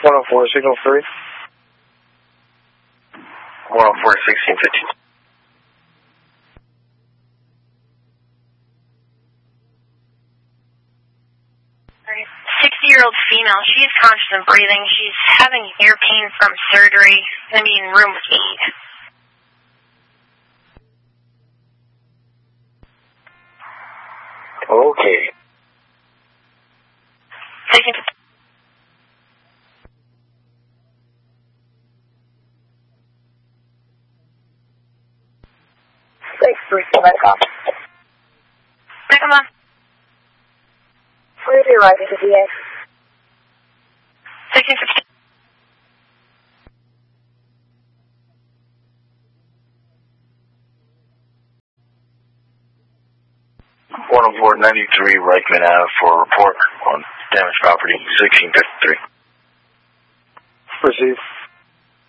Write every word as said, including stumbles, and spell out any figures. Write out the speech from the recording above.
one oh four, signal three. one oh four, sixteen fifteen. sixty-year-old female. She's conscious and breathing. She's having ear pain from surgery. Going to be in room eight. Okay. sixteen fifteen. six three seven, come. Come on. Where are you arriving to V A? sixteen fifteen. one oh four, ninety-three, Reichman Ave for report on damaged property, sixteen fifty-three. Proceed.